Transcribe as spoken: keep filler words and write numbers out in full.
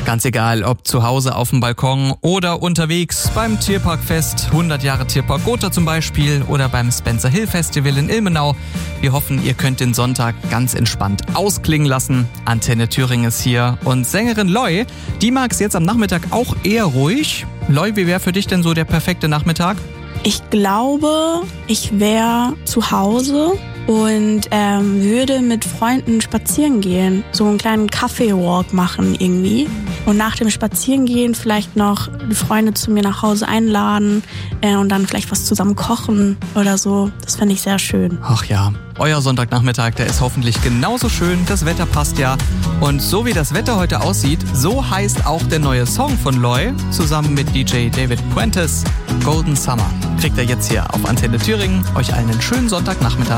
Ganz egal, ob zu Hause auf dem Balkon oder unterwegs beim Tierparkfest, hundert Jahre Tierpark Gotha zum Beispiel oder beim Spencer Hill Festival in Ilmenau. Wir hoffen, ihr könnt den Sonntag ganz entspannt ausklingen lassen. Antenne Thüringen ist hier und Sängerin Loi, die mag es jetzt am Nachmittag auch eher ruhig. Loi, wie wäre für dich denn so der perfekte Nachmittag? Ich glaube, ich wäre zu Hause und ähm, würde mit Freunden spazieren gehen. So einen kleinen Kaffee-Walk machen irgendwie. Und nach dem Spazierengehen vielleicht noch die Freunde zu mir nach Hause einladen äh, und dann vielleicht was zusammen kochen oder so. Das fände ich sehr schön. Ach ja, euer Sonntagnachmittag, der ist hoffentlich genauso schön. Das Wetter passt ja. Und so wie das Wetter heute aussieht, so heißt auch der neue Song von Loi zusammen mit D J David Puentes, Golden Summer. Kriegt ihr jetzt hier auf Antenne Thüringen. Euch allen einen schönen Sonntagnachmittag.